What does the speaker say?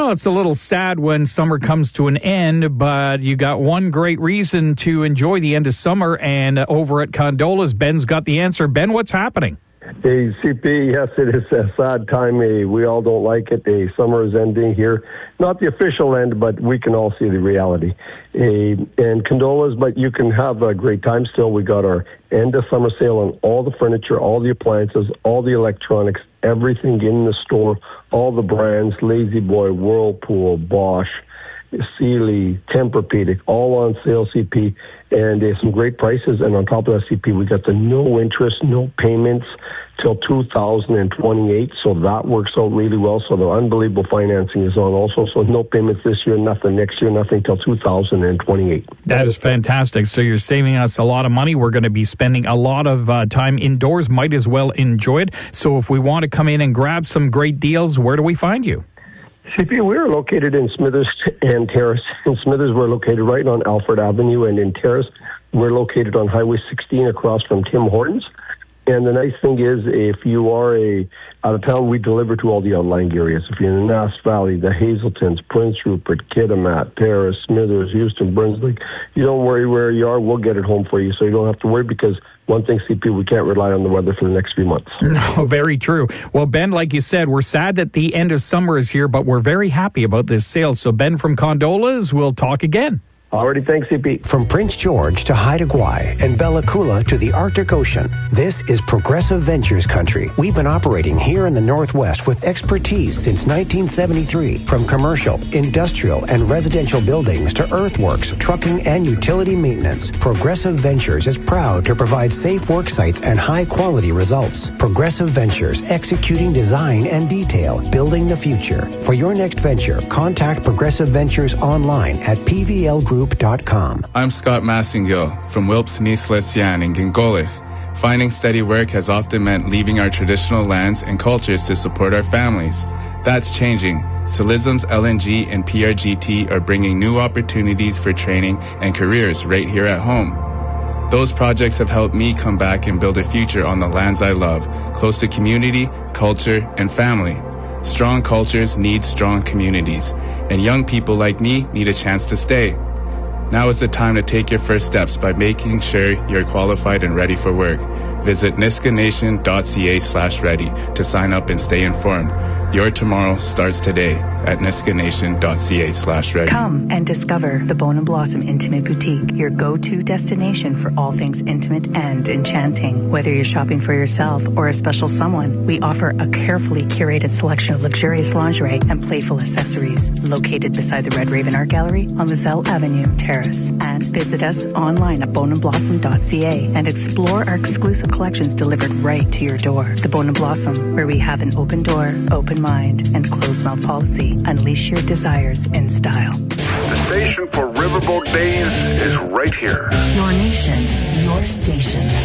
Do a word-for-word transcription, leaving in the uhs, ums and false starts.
Well, it's a little sad when summer comes to an end, but you got one great reason to enjoy the end of summer, and uh, over at Condolas, Ben's got the answer. Ben, what's happening? Hey, C P, yes, it is a sad time. Hey, we all don't like it. Hey, summer is ending here. Not the official end, but we can all see the reality. Hey, and Condolas, but you can have a great time still. We got our end of summer sale on all the furniture, all the appliances, all the electronics, everything in the store, all the brands, Lazy Boy, Whirlpool, Bosch, Sealy, Tempur-Pedic, all on sale, C P, and uh, some great prices. And on top of that, C P, we got the no interest, no payments till two thousand twenty-eight, so that works out really well. So the unbelievable financing is on also, so no payments this year, nothing next year, nothing till two thousand twenty-eight. That is fantastic. So you're saving us a lot of money. We're going to be spending a lot of uh, time indoors. Might as well enjoy it. So if we want to come in and grab some great deals, where do we find you? C P, we are located in Smithers and Terrace. In Smithers, we're located right on Alfred Avenue, and in Terrace, we're located on Highway sixteen across from Tim Hortons. And the nice thing is, if you are a out of town, we deliver to all the outlying areas. If you're in the Nass Valley, the Hazeltons, Prince Rupert, Kitimat, Terrace, Smithers, Houston, Brunswick, you don't worry where you are. We'll get it home for you, so you don't have to worry, because one thing, C P, we can't rely on the weather for the next few months. No, very true. Well, Ben, like you said, we're sad that the end of summer is here, but we're very happy about this sale. So, Ben from Condolas, we'll talk again. Alrighty, thanks, C P. From Prince George to Haida Gwaii and Bella Coola to the Arctic Ocean, this is Progressive Ventures country. We've been operating here in the Northwest with expertise since nineteen seventy-three. From commercial, industrial, and residential buildings to earthworks, trucking, and utility maintenance, Progressive Ventures is proud to provide safe work sites and high-quality results. Progressive Ventures, executing design and detail, building the future. For your next venture, contact Progressive Ventures online at p v l group dot com. I'm Scott Massengill from Wilpes Nice Lesian in Gingolich. Finding steady work has often meant leaving our traditional lands and cultures to support our families. That's changing. Silism's L N G and P R G T are bringing new opportunities for training and careers right here at home. Those projects have helped me come back and build a future on the lands I love, close to community, culture, and family. Strong cultures need strong communities, and young people like me need a chance to stay. Now is the time to take your first steps by making sure you're qualified and ready for work. Visit niskanation dot c a slash ready to sign up and stay informed. Your tomorrow starts today at niskanation dot c a slash ready. Come and discover the Bone and Blossom Intimate Boutique, your go-to destination for all things intimate and enchanting. Whether you're shopping for yourself or a special someone, we offer a carefully curated selection of luxurious lingerie and playful accessories. Located beside the Red Raven Art Gallery on Lizelle Avenue, Terrace. And visit us online at bone and blossom dot c a and explore our exclusive collections delivered right to your door. The Bone and Blossom, where we have an open door, open mind, and closed-mouth policy. Unleash your desires in style. The station for Riverboat Days is right here. Your nation, your station.